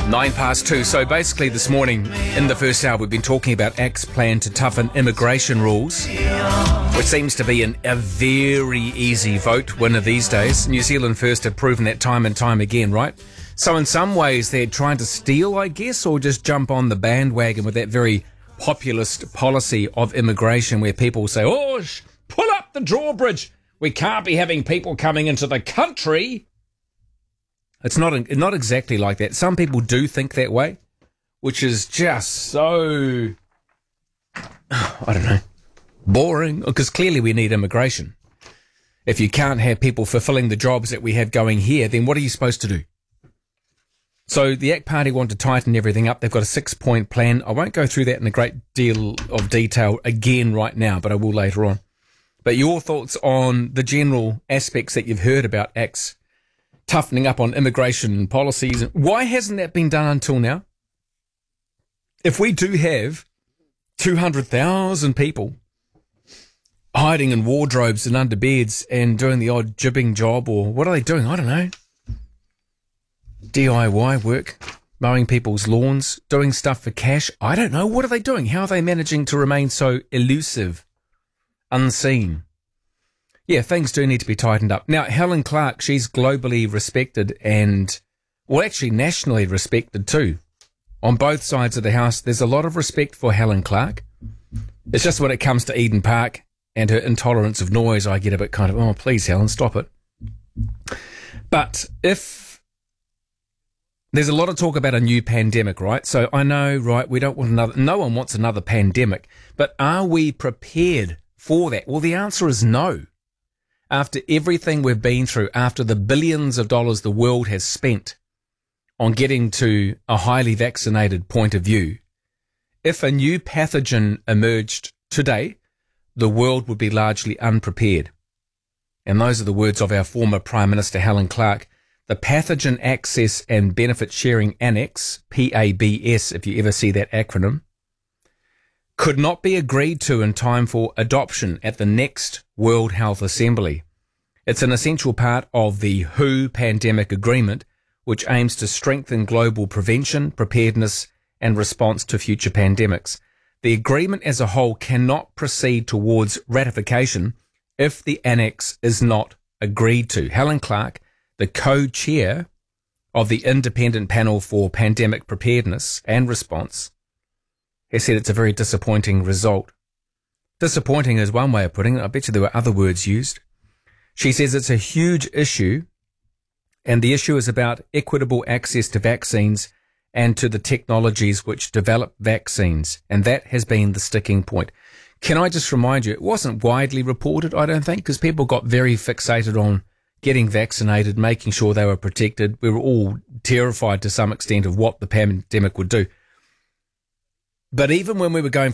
2:09. So basically this morning, in the first hour, we've been talking about ACT's plan to toughen immigration rules, which seems to be a very easy vote winner these days. New Zealand First have proven that time and time again, right? So in some ways, they're trying to steal, I guess, or just jump on the bandwagon with that very populist policy of immigration where people say, pull up the drawbridge. We can't be having people coming into the country. It's not exactly like that. Some people do think that way, which is just so, I don't know, boring, because clearly we need immigration. If you can't have people fulfilling the jobs that we have going here, then what are you supposed to do? So the ACT Party want to tighten everything up. They've got a 6-point plan. I won't go through that in a great deal of detail again right now, but I will later on. But your thoughts on the general aspects that you've heard about ACT's toughening up on immigration policies. Why hasn't that been done until now? If we do have 200,000 people hiding in wardrobes and under beds and doing the odd jibbing job, or what are they doing? I don't know. DIY work, mowing people's lawns, doing stuff for cash. I don't know. What are they doing? How are they managing to remain so elusive, unseen? Yeah, things do need to be tightened up. Now, Helen Clark, she's globally respected and, well, actually nationally respected too. On both sides of the house, there's a lot of respect for Helen Clark. It's just when it comes to Eden Park and her intolerance of noise, I get a bit kind of, oh, please, Helen, stop it. But if there's a lot of talk about a new pandemic, right? So I know, right, we don't want no one wants another pandemic, but are we prepared for that? Well, the answer is no. After everything we've been through, after the billions of dollars the world has spent on getting to a highly vaccinated point of view, if a new pathogen emerged today, the world would be largely unprepared. And those are the words of our former Prime Minister Helen Clark. The Pathogen Access and Benefit Sharing Annex, PABS, if you ever see that acronym, could not be agreed to in time for adoption at the next World Health Assembly. It's an essential part of the WHO Pandemic Agreement, which aims to strengthen global prevention, preparedness, and response to future pandemics. The agreement as a whole cannot proceed towards ratification if the annex is not agreed to. Helen Clark, the co-chair of the Independent Panel for Pandemic Preparedness and Response, has said it's a very disappointing result. Disappointing is one way of putting it. I bet you there were other words used. She says it's a huge issue, and the issue is about equitable access to vaccines and to the technologies which develop vaccines, and that has been the sticking point. Can I just remind you, it wasn't widely reported, I don't think, because people got very fixated on getting vaccinated, making sure they were protected. We were all terrified to some extent of what the pandemic would do. But even when we were going